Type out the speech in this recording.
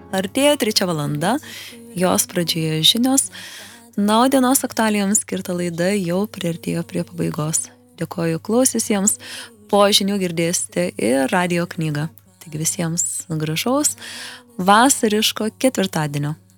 Artėja 3 valanda, jos pradžioje žinios. Na, o dienos aktualijoms skirta laida jau priartėjo prie pabaigos. Dėkoju klausiusiems, po žinių girdėsite ir radio knygą. Taigi visiems gražaus vasariško ketvirtadienio.